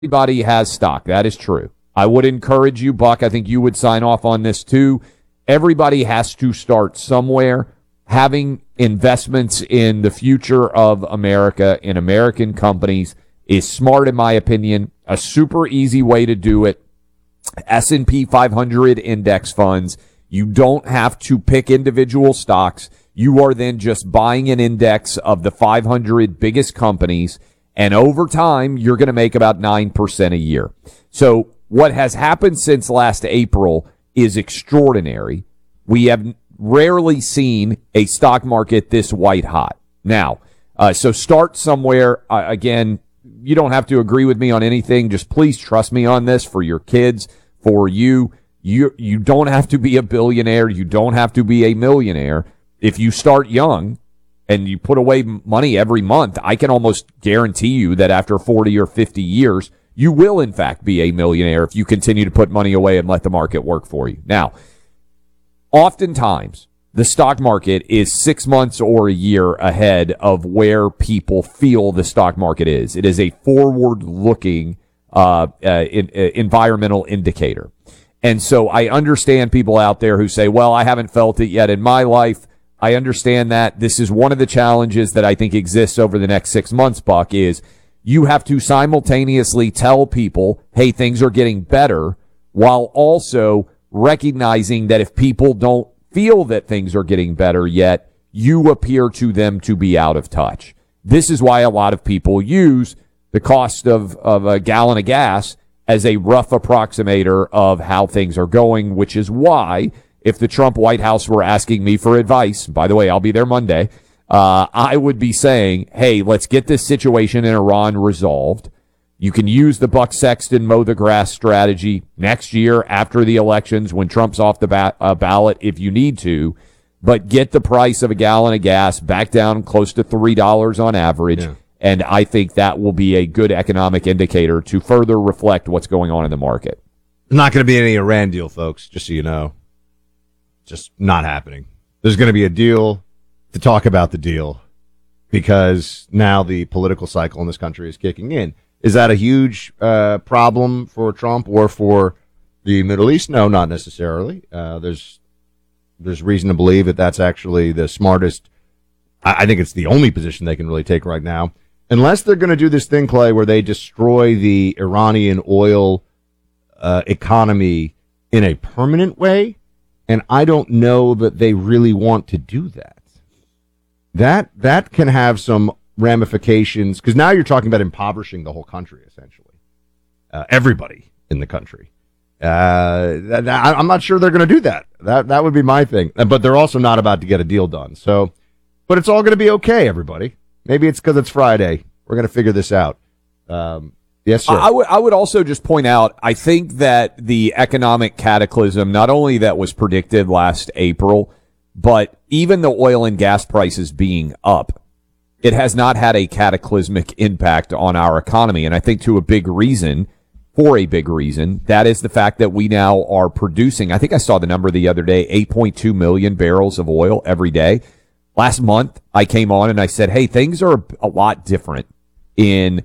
everybody has stock. That is true. I would encourage you, Buck. I think you would sign off on this too. Everybody has to start somewhere. Having investments in the future of America, in American companies, is smart, in my opinion. A super easy way to do it. S&P 500 index funds. You don't have to pick individual stocks. You are then just buying an index of the 500 biggest companies, and over time, you're going to make about 9% a year. So what has happened since last April is extraordinary. We have rarely seen a stock market this white hot. Now, so start somewhere. Again, you don't have to agree with me on anything. Just please trust me on this for your kids, for you. You don't have to be a billionaire. You don't have to be a millionaire. If you start young and you put away money every month, I can almost guarantee you that after 40 or 50 years, you will, in fact, be a millionaire if you continue to put money away and let the market work for you. Now, oftentimes, the stock market is 6 months or a year ahead of where people feel the stock market is. It is a forward-looking environmental indicator. And so I understand people out there who say, well, I haven't felt it yet in my life. I understand that. This is one of the challenges that I think exists over the next 6 months, Buck, is you have to simultaneously tell people, hey, things are getting better, while also recognizing that if people don't feel that things are getting better yet, you appear to them to be out of touch. This is why a lot of people use the cost of a gallon of gas as a rough approximator of how things are going, which is why if the Trump White House were asking me for advice, by the way, I'll be there Monday, I would be saying, hey, let's get this situation in Iran resolved. You can use the Buck Sexton mow the grass strategy next year after the elections when Trump's off the ballot if you need to, but get the price of a gallon of gas back down close to $3 on average. Yeah. And I think that will be a good economic indicator to further reflect what's going on in the market. There's not going to be any Iran deal, folks, just so you know. Just not happening. There's going to be a deal to talk about the deal because now the political cycle in this country is kicking in. Is that a huge problem for Trump or for the Middle East? No, not necessarily. There's reason to believe that that's actually the smartest. I think it's the only position they can really take right now. Unless they're going to do this thing, Clay, where they destroy the Iranian oil economy in a permanent way, and I don't know that they really want to do that. That can have some ramifications, because now you're talking about impoverishing the whole country, essentially. Everybody in the country. I'm not sure they're going to do that. That would be my thing. But they're also not about to get a deal done. So, but it's all going to be okay, everybody. Maybe it's because it's Friday. We're going to figure this out. Yes, sir. I would also just point out, I think that the economic cataclysm, not only that was predicted last April, but even the oil and gas prices being up, it has not had a cataclysmic impact on our economy. And I think for a big reason, that is the fact that we now are producing, I think I saw the number the other day, 8.2 million barrels of oil every day. Last month, I came on and I said, hey, things are a lot different in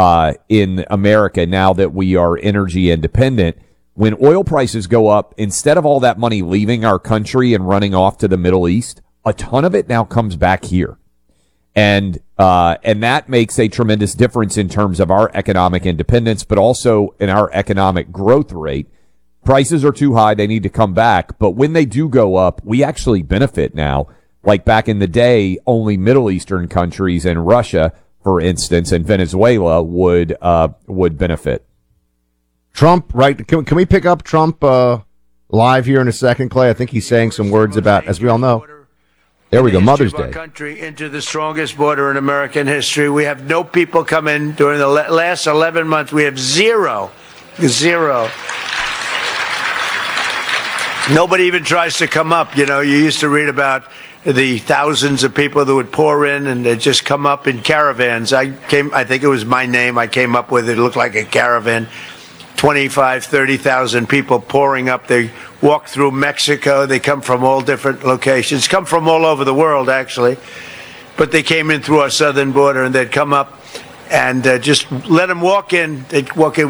America now that we are energy independent. When oil prices go up, instead of all that money leaving our country and running off to the Middle East, a ton of it now comes back here. And that makes a tremendous difference in terms of our economic independence, but also in our economic growth rate. Prices are too high. They need to come back. But when they do go up, we actually benefit now. Like back in the day, only Middle Eastern countries and Russia, for instance, and Venezuela would benefit. Trump, right? Can we pick up Trump live here in a second, Clay? I think he's saying some words about, as we all know. There we go, Mother's Day. Country into the strongest border in American history. We have no people come in during the last 11 months. We have zero. Nobody even tries to come up. You know, you used to read about the thousands of people that would pour in and they'd just come up in caravans. I think it was my name I came up with. It looked like a caravan. 25, 30,000 people pouring up. They walk through Mexico. They come from all different locations, come from all over the world, actually. But they came in through our southern border, and they'd come up, and just let them walk in. They walk in